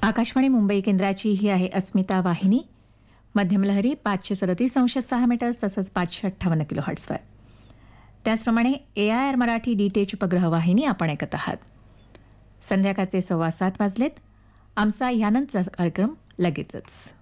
आकाशवाणी मुंबई केंद्राची ही आहे अस्मिता वाहिनी. मध्यमलहरी 537.6 मीटर्स तसंच 558 किलो हर्ट्झवर. त्याचप्रमाणे AIR मराठी DTH उपग्रह वाहिनी आपण ऐकत आहात. संध्याकाळचे 7:15 वाजलेत. आमचा ह्यानंतरचा कार्यक्रम लगेचच.